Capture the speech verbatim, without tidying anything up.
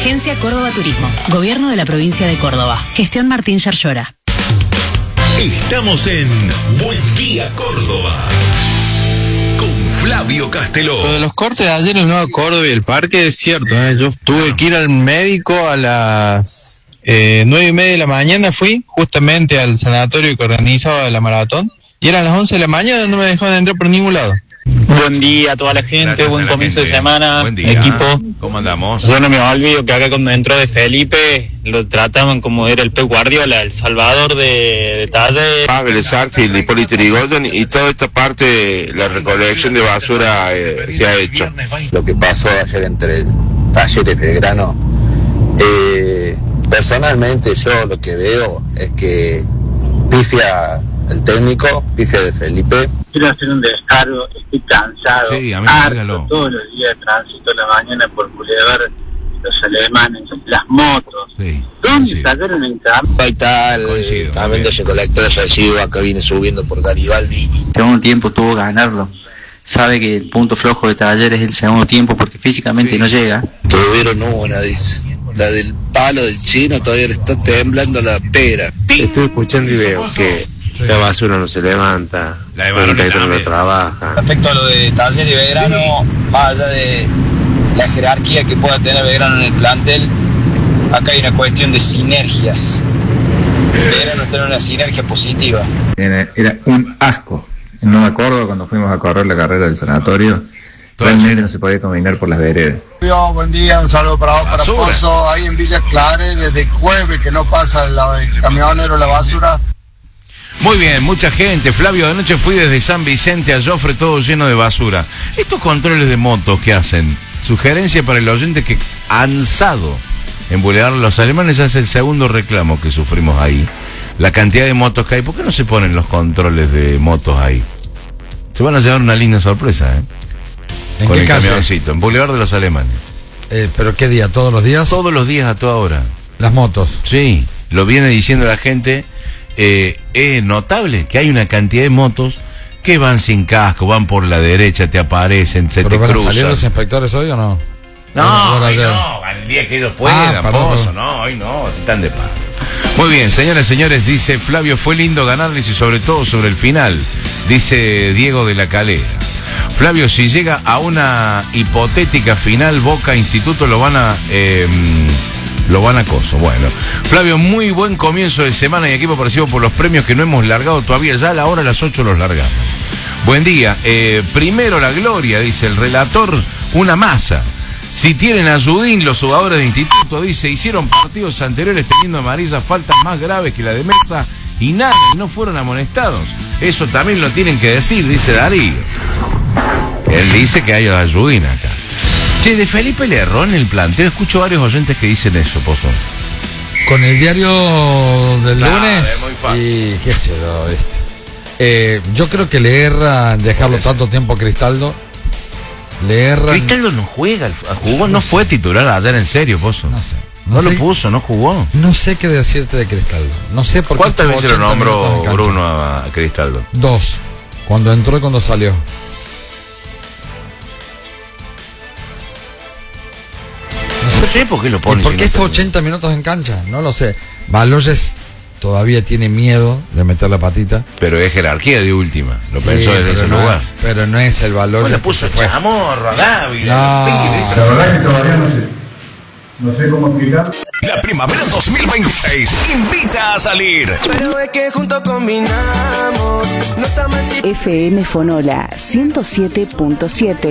Agencia Córdoba Turismo. Gobierno de la provincia de Córdoba. Gestión Martín Yarlora. Estamos en Buen Día Córdoba con Flavio Casteló. Lo de los cortes de ayer en el Nuevo Córdoba y el parque es cierto, ¿eh? Yo tuve que ir al médico a las eh, nueve y media de la mañana, fui justamente al sanatorio que organizaba la maratón, y eran las once de la mañana, no me dejaban entrar por ningún lado. Buen día a toda la gente, Gracias buen la comienzo gente. de semana, Buen día. equipo. ¿Cómo andamos? Yo no me olvido que acá cuando entró de Felipe lo trataban como era el Pep Guardiola, el salvador de, de Talleres. Pavel, Sarfield, Hipólito Yrigoyen, y toda esta parte, la recolección de basura eh, se ha hecho. Lo que pasó ayer entre Talleres y Belgrano, eh, personalmente yo lo que veo es que pifia el técnico, pifia de Felipe. Quiero hacer un descargo, estoy cansado, Sí, a mí harto, dígalo. todos los días transito la mañana por Boulevard, los alemanes, las motos. Sí, ¿Dónde coincido. sacaron el cambio? Ahí está el Coincido, camión de recolector de residuos, acá viene subiendo por Garibaldi. Segundo tiempo tuvo que ganarlo. Sabe que el punto flojo de Talleres es el segundo tiempo porque físicamente Sí. no llega. Tuvieron una, dice. La del palo del chino todavía le está temblando la pera. Estoy escuchando y veo que la basura no se levanta, La de la varones gente no también. trabaja. Respecto a lo de Talleres y Belgrano, más allá de la jerarquía que pueda tener Belgrano en el plantel, acá hay una cuestión de sinergias. Belgrano tiene una sinergia positiva. Era, era un asco. No me acuerdo cuando fuimos a correr la carrera del sanatorio. Realmente no se podía caminar por las veredas. Buen día, un saludo para vos, para Basura. Pozo, ahí en Villa Clare, desde el jueves que no pasa la- el camionero la basura. Muy bien, mucha gente. Flavio, anoche fui desde San Vicente a Jofre, todo lleno de basura. Estos controles de motos que hacen, sugerencia para el oyente que Ansado, en Boulevard Los Alemanes, ya es el segundo reclamo que sufrimos ahí. La cantidad de motos que hay, ¿por qué no se ponen los controles de motos ahí? Se van a llevar una linda sorpresa, ¿eh? ¿En Con qué el calle? camioncito, en Boulevard de Los Alemanes. Eh, ¿Pero qué día? ¿Todos los días? Todos los días a toda hora. Las motos. Sí, lo viene diciendo la gente. Eh, es notable que hay una cantidad de motos que van sin casco, van por la derecha, te aparecen, se ¿Pero te van a cruzan. salir los inspectores hoy o no? No, Bueno, hoy ayer. no, al día que ellos puedan, Ah, perdón, Pozo, perdón. no, hoy no, están de paz. Muy bien, señoras y señores, dice Flavio, fue lindo ganarles y sobre todo sobre el final, dice Diego de la Calera. Flavio, si llega a una hipotética final Boca Instituto, lo van a... Eh, lo van a coso. Bueno, Flavio, muy buen comienzo de semana y equipo parecido por los premios que no hemos largado todavía. Ya a la hora, a las ocho los largamos. Buen día. Eh, primero la gloria, dice el relator, una masa. Si tienen a Judín, los jugadores de instituto, dice, hicieron partidos anteriores teniendo amarillas, faltas más graves que la de Mesa y nada, y no fueron amonestados. Eso también lo tienen que decir, dice Darío. Él dice que hay a Judín acá. Che, de Felipe le erró en el planteo. Escucho varios oyentes que dicen eso, Pozo. Con el diario del Claro, lunes. es muy fácil. Y qué sé yo, ¿viste? Eh, yo creo que le erra en dejarlo tanto tiempo a Cristaldo. Le erra. en- Cristaldo no juega, jugó, no fue titular ayer, en serio, Pozo. No sé. No, sé- lo puso, no jugó. No sé qué decirte de Cristaldo. No sé por qué. ¿Cuántas estuvo veces lo ochenta minutos nombró en cancha. Bruno a, a Cristaldo? Dos. Cuando entró y cuando salió. No sé por qué lo ¿Y pone. por si qué no está termina. ochenta minutos en cancha? No lo sé. Baloyes todavía tiene miedo de meter la patita. Pero es jerarquía de última, lo Sí, pensó desde pero ese no lugar. es- pero no es el Baloyes. Bueno, le que puso se fue. chamorro a Dávila. No. los pibes. La verdad que todavía no sé. No sé cómo explicar. La primavera dos mil veintiséis invita a salir. Pero es que juntos combinamos. No está mal si F M Fonola ciento siete punto siete.